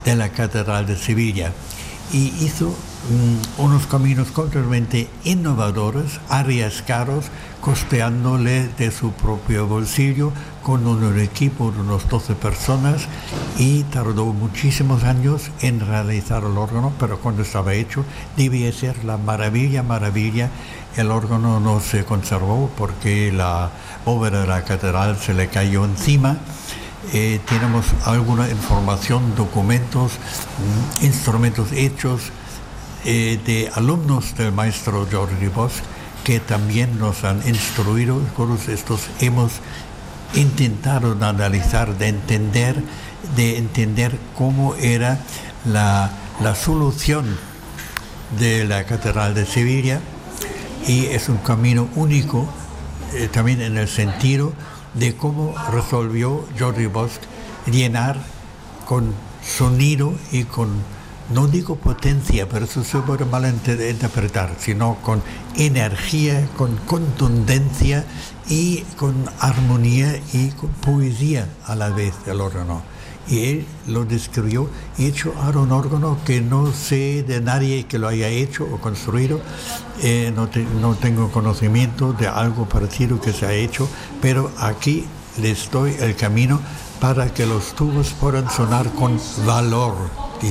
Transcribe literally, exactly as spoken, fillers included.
de la Catedral de Sevilla y hizo um, unos caminos completamente innovadores, arriesgados, costeándole de su propio bolsillo con un equipo de unos doce personas, y tardó muchísimos años en realizar el órgano, pero cuando estaba hecho debía ser la maravilla, maravilla. El órgano no se conservó porque la bóveda de la catedral se le cayó encima. Eh, tenemos alguna información, documentos, mm, instrumentos hechos eh, de alumnos del maestro Jordi Bosch, que también nos han instruido. Todos estos hemos intentado de analizar, de entender, de entender cómo era la, la solución de la Catedral de Sevilla, y es un camino único eh, también en el sentido de cómo resolvió Jordi Bosch llenar con sonido y con, no digo potencia, pero eso se puede malinterpretar, sino con energía, con contundencia y con armonía y con poesía a la vez del órgano. Y él lo describió y hecho ahora un órgano que no sé de nadie que lo haya hecho o construido. Eh, no, te, no tengo conocimiento de algo parecido que se ha hecho, pero aquí les doy el camino para que los tubos puedan sonar con valor.